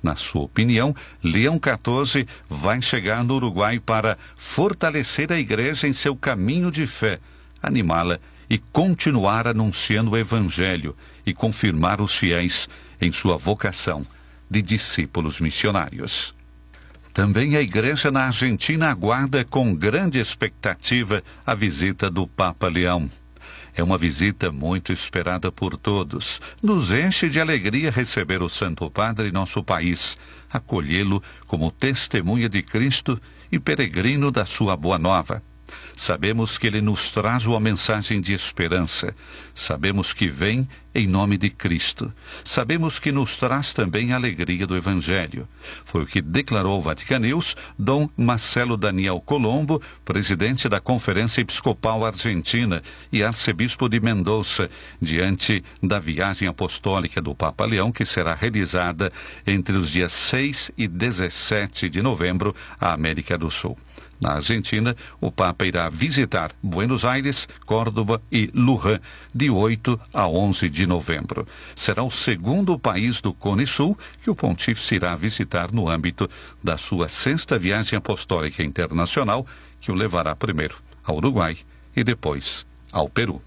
Na sua opinião, Leão XIV vai chegar no Uruguai para fortalecer a igreja em seu caminho de fé, animá-la e continuar anunciando o Evangelho e confirmar os fiéis em sua vocação de discípulos missionários. Também a igreja na Argentina aguarda com grande expectativa a visita do Papa Leão. É uma visita muito esperada por todos. Nos enche de alegria receber o Santo Padre em nosso país, acolhê-lo como testemunha de Cristo e peregrino da sua boa nova. Sabemos que ele nos traz uma mensagem de esperança. Sabemos que vem em nome de Cristo. Sabemos que nos traz também a alegria do Evangelho. Foi o que declarou o Vatican News Dom Marcelo Daniel Colombo, presidente da Conferência Episcopal Argentina e arcebispo de Mendoza, diante da viagem apostólica do Papa Leão, que será realizada entre os dias 6 e 17 de novembro à América do Sul. Na Argentina, o Papa irá visitar Buenos Aires, Córdoba e Luján de 8 a 11 de novembro. Será o segundo país do Cone Sul que o pontífice irá visitar no âmbito da sua 6ª viagem apostólica internacional, que o levará primeiro ao Uruguai e depois ao Peru.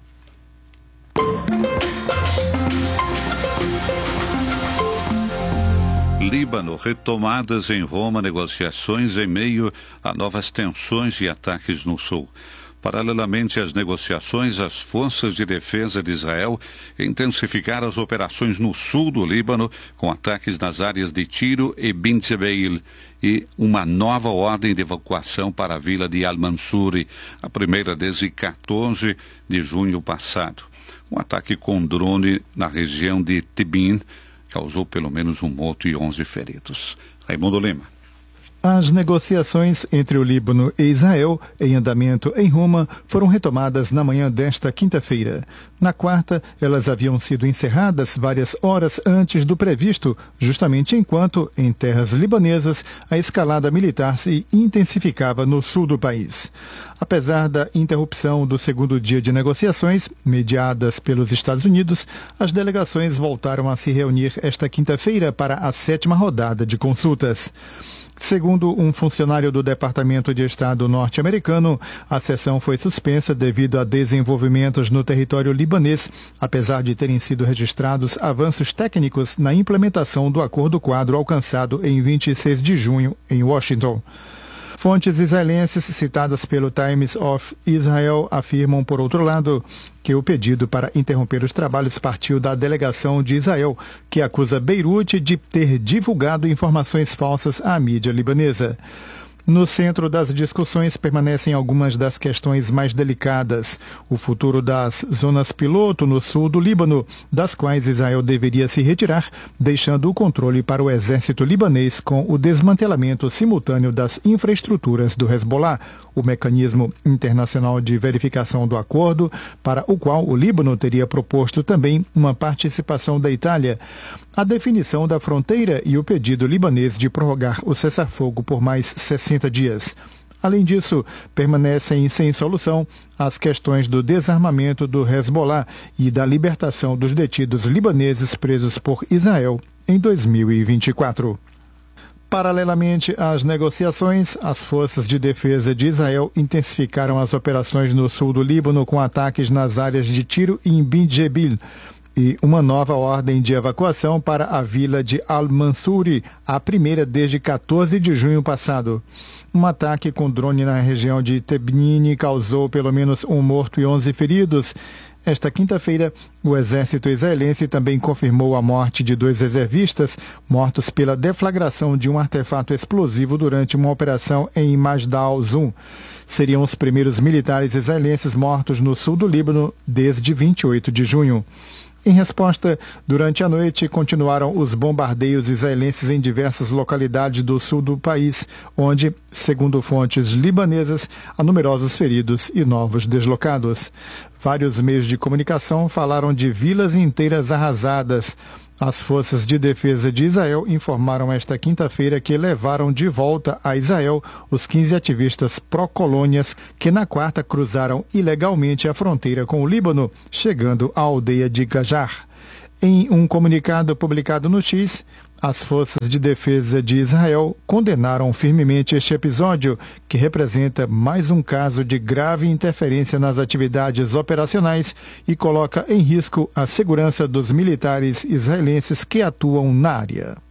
Líbano, retomadas em Roma negociações em meio a novas tensões e ataques no sul. Paralelamente às negociações, as forças de defesa de Israel intensificaram as operações no sul do Líbano, com ataques nas áreas de Tiro e Bin Jebeil, e uma nova ordem de evacuação para a vila de Al-Mansuri, a primeira desde 14 de junho passado. Um ataque com drone na região de Tibin causou pelo menos um morto e 11 feridos. Raimundo Lima. As negociações entre o Líbano e Israel, em andamento em Roma, foram retomadas na manhã desta quinta-feira. Na quarta, elas haviam sido encerradas várias horas antes do previsto, justamente enquanto, em terras libanesas, a escalada militar se intensificava no sul do país. Apesar da interrupção do segundo dia de negociações, mediadas pelos Estados Unidos, as delegações voltaram a se reunir esta quinta-feira para a 7ª rodada de consultas. Segundo um funcionário do Departamento de Estado norte-americano, a sessão foi suspensa devido a desenvolvimentos no território libanês, apesar de terem sido registrados avanços técnicos na implementação do acordo quadro alcançado em 26 de junho em Washington. Fontes israelenses citadas pelo Times of Israel afirmam, por outro lado, que o pedido para interromper os trabalhos partiu da delegação de Israel, que acusa Beirute de ter divulgado informações falsas à mídia libanesa. No centro das discussões permanecem algumas das questões mais delicadas. O futuro das zonas piloto no sul do Líbano, das quais Israel deveria se retirar, deixando o controle para o exército libanês com o desmantelamento simultâneo das infraestruturas do Hezbollah, o mecanismo internacional de verificação do acordo, para o qual o Líbano teria proposto também uma participação da Itália, a definição da fronteira e o pedido libanês de prorrogar o cessar-fogo por mais 60 dias. Além disso, permanecem sem solução as questões do desarmamento do Hezbollah e da libertação dos detidos libaneses presos por Israel em 2024. Paralelamente às negociações, as forças de defesa de Israel intensificaram as operações no sul do Líbano com ataques nas áreas de Tiro e Bin Jebil, e uma nova ordem de evacuação para a vila de Al-Mansuri, a primeira desde 14 de junho passado. Um ataque com drone na região de Tebnine causou pelo menos um morto e 11 feridos. Esta quinta-feira, o exército israelense também confirmou a morte de 2 reservistas mortos pela deflagração de um artefato explosivo durante uma operação em Masdal Zum. Seriam os primeiros militares israelenses mortos no sul do Líbano desde 28 de junho. Em resposta, durante a noite, continuaram os bombardeios israelenses em diversas localidades do sul do país, onde, segundo fontes libanesas, há numerosos feridos e novos deslocados. Vários meios de comunicação falaram de vilas inteiras arrasadas. As forças de defesa de Israel informaram esta quinta-feira que levaram de volta a Israel os 15 ativistas pró-colônias que na quarta cruzaram ilegalmente a fronteira com o Líbano, chegando à aldeia de Gajar. Em um comunicado publicado no X, As forças de defesa de Israel condenaram firmemente este episódio, que representa mais um caso de grave interferência nas atividades operacionais e coloca em risco a segurança dos militares israelenses que atuam na área.